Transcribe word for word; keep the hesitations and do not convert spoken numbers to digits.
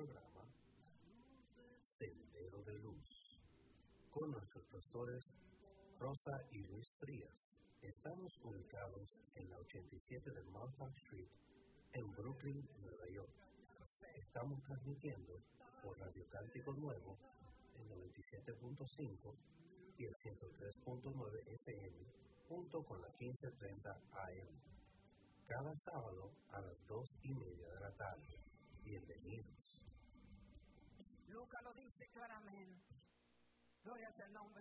programa Sendero de Luz, con nuestros pastores Rosa y Luis Frías. Estamos ubicados en la ochenta y siete de Montauk Street, en Brooklyn, Nueva York. Estamos transmitiendo por Radio Cántico Nuevo en noventa y siete punto cinco y el ciento tres punto nueve F M, junto con la quince treinta A M. Cada sábado a las dos y media de la tarde. Bienvenidos. Lucas lo dice claramente. Gloria sea el nombre